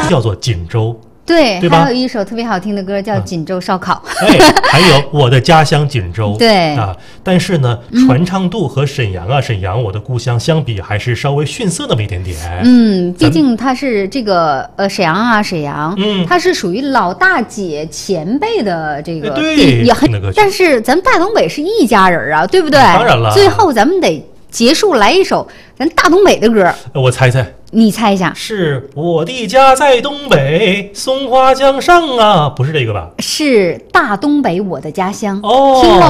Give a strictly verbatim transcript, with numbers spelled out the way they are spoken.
叫做锦州。 对， 对吧？ 还有一首特别好听的歌叫《锦州烧烤》。 哎，还有我的家乡锦州。 对啊，但是呢，传唱度和沈阳啊，沈阳我的故乡相比，还是稍微逊色那么一点点。 嗯，毕竟它是这个呃沈阳啊，沈阳， 嗯， 它是属于老大姐前辈的这个， 对， 也很。但是咱们大东北是一家人啊，对不对？ 当然了。 最后咱们得结束来一首咱大东北的歌。 我猜猜。 你猜一下， 是我的家在东北，松花江上啊，不是这个吧？ 是大东北，我的家乡。 哦， 听了